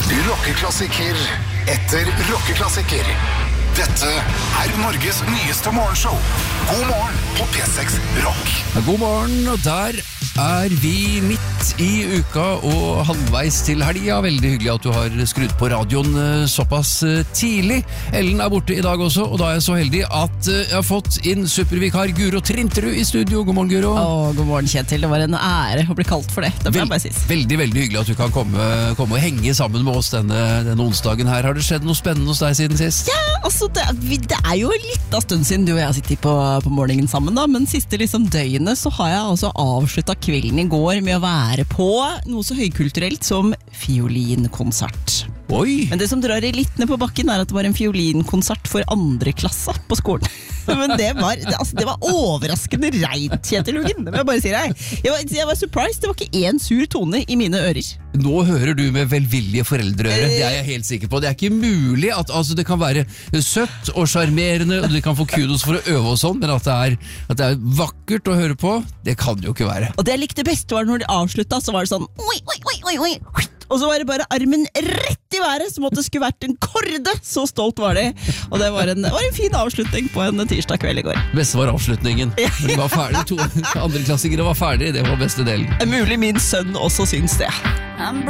Rockeklassiker etter rockeklassiker. Dette Norges nyeste morgenshow. God morgen på P6 Rock. God morgen, og der vi midt i uka og halvveis til helga. Veldig hyggelig at du har skrudd på radioen såpass tidlig. Ellen borte i dag også, og da er jeg så heldig at jeg har fått inn supervikar Guro Trinterud i studio. God morgen, Guro. God morgen, Kjetil. Det var en ære å bli kalt for det. Det må jeg bare sies. Veldig, veldig hyggelig at du kan komme og henge sammen med oss denne onsdagen her. Har det skjedd noe spennende hos deg siden sist? Ja, altså det er jo litt av stund siden du og jeg har sittet på morgenen sammen da, men siste døgnet så har jeg altså avsluttet kvelden i går med å være på noe så høykulturelt som fiolinkonsert. Oi! Men det som drar litt ned på bakken er at det var en fiolinkonsert for andre klasse på skolen. Men det var overraskende rent, Kjetil Hugen. Det må jeg bare si deg. Jeg var surprised. Det var ikke en sur tone i mine ører. Nå hører du med velvillige foreldreøre. Det er jeg helt sikker på. Det er ikke mulig at det kan være søtt og charmerende, og du kan få kudos for å øve og sånn, men at det er vakkert å høre på, det kan det jo ikke være. Og det jeg likte best var når de avsluttet, så var det sånn oi, oi, oi, oi, oi. Og så var det bare armen rett i været, som at det skulle vært en korde. Så stolt var de. Og det var en fin avslutning på en tirsdag kveld i går. Beste var avslutningen. De var ferdig, to andre klassikere var ferdig, det var beste delen. Mulig min sønn også syns det.